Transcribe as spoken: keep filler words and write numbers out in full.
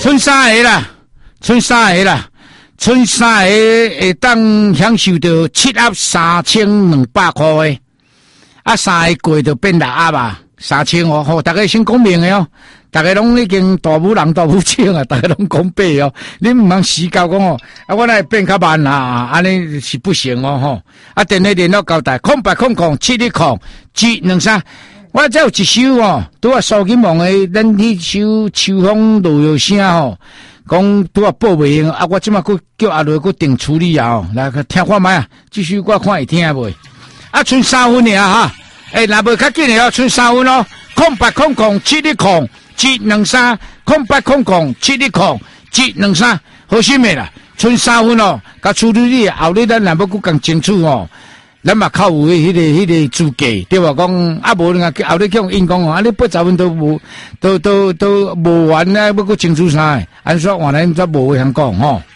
剩三个啦，剩三个啦，剩三个会当享受到七盒三千两百块的，啊三个过就变六盒啊，三千哦，吼，大家先讲明的哦。大家拢已经大母人大母亲啊，大家拢讲白哦，你唔通死教讲哦，啊，我来变较慢啦，安尼是不行哦吼。啊，电话联络交代，空八空空七一空七两三，我这有一首哦，拄啊苏金梦的，咱迄首秋风落叶声吼，讲拄啊报袂用，啊，我即马佫叫阿瑞佫定处理啊，哦，来听看卖啊，继续我看会听袂？啊，剩三分尔哈，诶，若无较紧的哦，剩三分哦，空八空空七一空。七两三空八空空七一空七两三，好心的啦，剩三分哦。甲处理你后日咱若要佫讲清楚哦，咱嘛靠有迄、那个迄、那个资格，对吧？讲啊无人后日叫因讲哦，啊你八十分都无，都都都无完啊，要佫清楚啥？按说换来则无话通讲吼。